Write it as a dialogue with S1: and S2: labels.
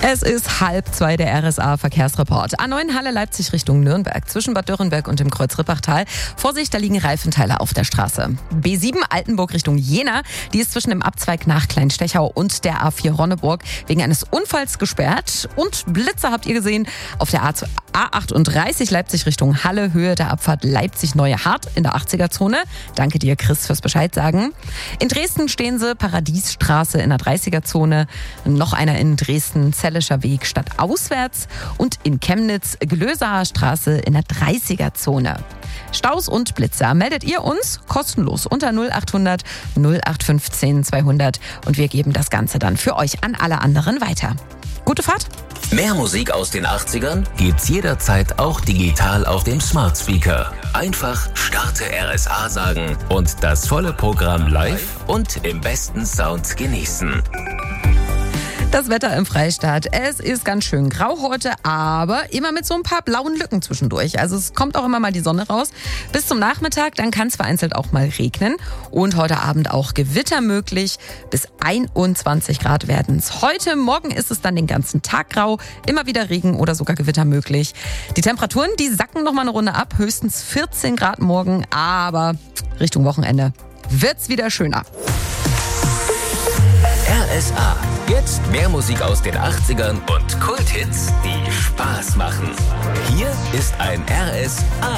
S1: Es ist 1:30, der RSA-Verkehrsreport. A9 Halle Leipzig Richtung Nürnberg, zwischen Bad Dürrenberg und dem Kreuz Rippachtal. Vorsicht, da liegen Reifenteile auf der Straße. B7 Altenburg Richtung Jena, die ist zwischen dem Abzweig nach Kleinstechau und der A4 Ronneburg wegen eines Unfalls gesperrt. Und Blitzer habt ihr gesehen auf der A38 Leipzig Richtung Halle, Höhe der Abfahrt Leipzig-Neue-Hart in der 80er-Zone. Danke dir, Chris, fürs Bescheid sagen. In Dresden stehen sie, Paradiesstraße in der 30er-Zone. Noch einer in Dresden, Zellischer Weg stadtauswärts. Und in Chemnitz, Glösaer Straße in der 30er-Zone. Staus und Blitzer meldet ihr uns kostenlos unter 0800 0815 200 und wir geben das Ganze dann für euch an alle anderen weiter. Gute Fahrt!
S2: Mehr Musik aus den 80ern gibt's jederzeit auch digital auf dem Smart Speaker. Einfach Starte RSA sagen und das volle Programm live und im besten Sound genießen.
S1: Das Wetter im Freistaat, es ist ganz schön grau heute, aber immer mit so ein paar blauen Lücken zwischendurch. Also es kommt auch immer mal die Sonne raus. Bis zum Nachmittag, dann kann es vereinzelt auch mal regnen. Und heute Abend auch Gewitter möglich. Bis 21 Grad werden es heute. Morgen ist es dann den ganzen Tag grau. Immer wieder Regen oder sogar Gewitter möglich. Die Temperaturen, die sacken noch mal eine Runde ab. Höchstens 14 Grad morgen, aber Richtung Wochenende wird's wieder schöner.
S2: RSA. Jetzt mehr Musik aus den 80ern und Kulthits, die Spaß machen. Hier ist ein RSA.